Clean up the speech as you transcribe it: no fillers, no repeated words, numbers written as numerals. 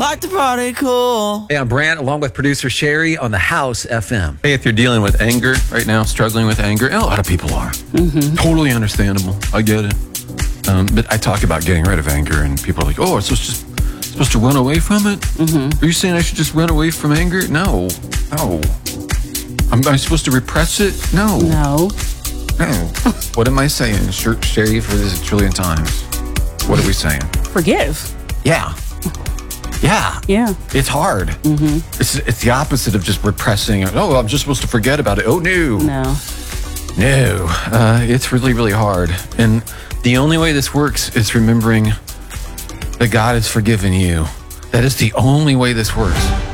Like the party cool. Hey, I'm Brant, along with producer Sherry on the House FM. Hey, if you're dealing with anger right now, struggling with anger, and a lot of people are. Totally understandable. I get it. But I talk about getting rid of anger, and people are like, oh, it's supposed to run away from it? Are you saying I should just run away from anger? No. Am I supposed to repress it? No. What am I saying, Sherry, for this a trillion times? What are we saying? Forgive. Yeah. It's hard. It's the opposite of just repressing. Oh, I'm just supposed to forget about it. Oh, no. It's really, really hard. And the only way this works is remembering that God has forgiven you. That is the only way this works.